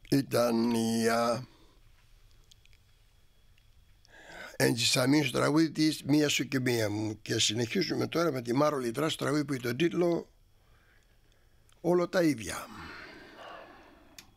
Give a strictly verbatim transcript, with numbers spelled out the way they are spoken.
Ήταν η Εντζησαμίν στο τραγούδι της «Μία σου και μία μου». Και συνεχίζουμε τώρα με τη Μάρο Λιτρά στο τραγούδι που έχει τον τίτλο «Όλο τα ίδια».